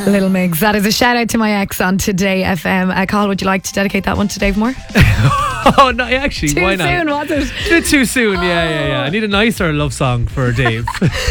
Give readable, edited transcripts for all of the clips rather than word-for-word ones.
Little Migs. That is a shout out to my ex on Today FM. Carl, would you like to dedicate that one to Dave Moore? Oh, no, actually, why not? Too soon, was it? Bit too soon, yeah. I need a nicer love song for Dave.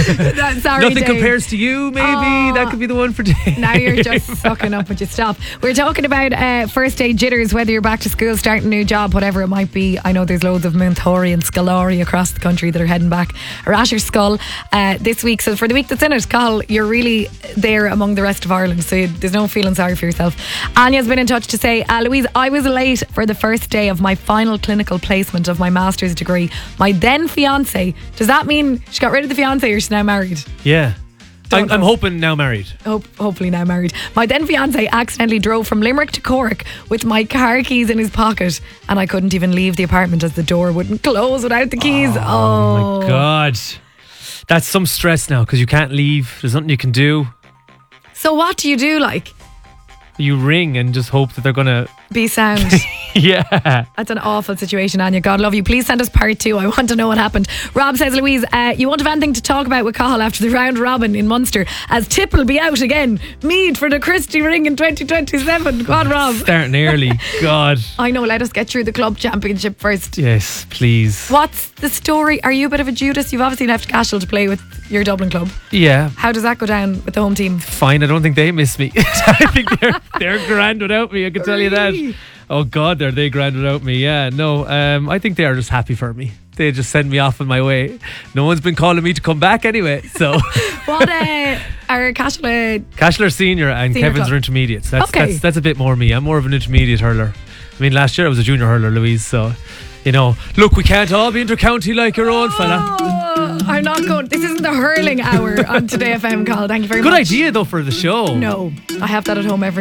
Sorry, Nothing Dave. Compares to You, maybe. That could be the one for Dave. Now you're just sucking up. Would you stop? We're talking about first day jitters, whether you're back to school, starting a new job, whatever it might be. I know there's loads of Monthori and Scolari across the country that are heading back or at your skull this week. So for the week that's in it, Carl, you're really there among the rest of Ireland, so there's no feeling sorry for yourself. Anya's been in touch to say, Louise, I was late for the first day of my final clinical placement of my master's degree. My then fiance, does that mean she got rid of the fiance or she's now married? Yeah. I'm hoping now married. Hopefully now married. My then fiance accidentally drove from Limerick to Cork with my car keys in his pocket, and I couldn't even leave the apartment as the door wouldn't close without the keys. Oh my God. That's some stress now because you can't leave. There's nothing you can do. So what do you do, like? You ring and just hope that they're going to be sound. Yeah. That's an awful situation, Anya. God love you. Please send us part 2. I want to know what happened. Rob says, Louise, you won't have anything to talk about with Cathal after the round robin in Munster, as Tip will be out again. Mead for the Christie Ring in 2027. Go on, Rob. Starting early. God. I know, let us get through the club championship first. Yes, please. What's the story? Are you a bit of a Judas? You've obviously left Cashel to play with your Dublin club. Yeah. How does that go down with the home team? Fine, I don't think they miss me. I think they're grand without me, I can tell you that. Oh God, they grand without me. Yeah, no, I think they are just happy for me. They just send me off on my way. No one's been calling me to come back anyway, so. What are Cashel? Cashel are senior and Senior Kevin's club. are intermediates. Okay. That's a bit more me. I'm more of an intermediate hurler. I mean, last year I was a junior hurler, Louise, so, you know, look, we can't all be inter-county like your own fella. I'm not going. This isn't the hurling hour on Today FM, Carl. Thank you very much. Good idea though for the show. No, I have that at home every